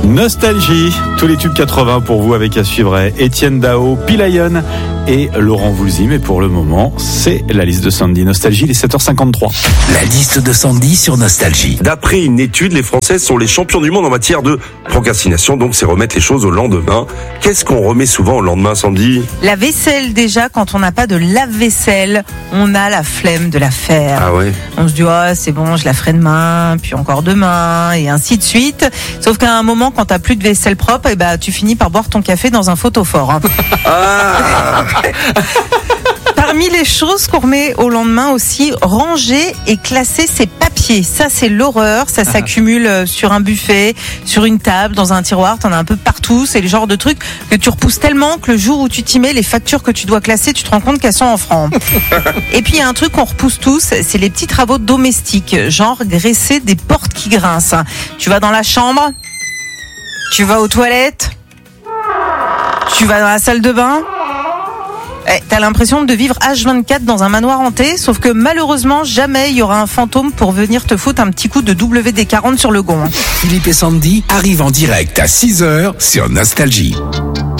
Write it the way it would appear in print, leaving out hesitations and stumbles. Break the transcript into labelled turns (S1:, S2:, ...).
S1: Nostalgie, tous les tubes 80 pour vous avec à suivre Étienne Dao, Pilayon et Laurent Voulzy. Mais pour le moment, c'est la liste de Sandy. Nostalgie, il est 7h53.
S2: La liste de Sandy sur Nostalgie.
S3: D'après une étude, les Français sont les champions du monde en matière de procrastination, donc c'est remettre les choses au lendemain. Qu'est-ce qu'on remet souvent au lendemain, Sandy ?
S4: La vaisselle, déjà, quand on n'a pas de lave-vaisselle, on a la flemme de la faire.
S3: Ah ouais.
S4: On se dit, oh, c'est bon, je la ferai demain, puis encore demain, et ainsi de suite. Sauf qu'à un moment, quand t'as plus de vaisselle propre, tu finis par boire ton café dans un photophore. Hein.
S3: Ah.
S4: Parmi les choses qu'on remet au lendemain aussi, ranger et classer ses papiers. Ça, c'est l'horreur. Ça s'accumule sur un buffet, sur une table, dans un tiroir. T'en as un peu partout. C'est le genre de truc que tu repousses tellement que le jour où tu t'y mets, les factures que tu dois classer, tu te rends compte qu'elles sont en francs. Et puis, il y a un truc qu'on repousse tous, c'est les petits travaux domestiques. Genre graisser des portes qui grincent. Tu vas dans la chambre, tu vas aux toilettes, tu vas dans la salle de bain. T'as l'impression de vivre H24 dans un manoir hanté, sauf que malheureusement, jamais il y aura un fantôme pour venir te foutre un petit coup de WD-40 sur le gond.
S2: Philippe et Sandy arrivent en direct à 6h sur Nostalgie.